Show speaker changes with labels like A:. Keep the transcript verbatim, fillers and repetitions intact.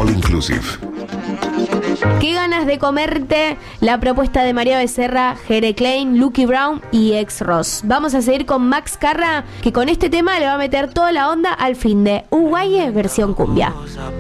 A: All Inclusive.
B: Qué ganas de comerte la propuesta de María Becerra, Jere Klein, Lucky Brown y Ex Ross. Vamos a seguir con Max Carra, que con este tema le va a meter toda la onda al fin de Uruguay versión cumbia.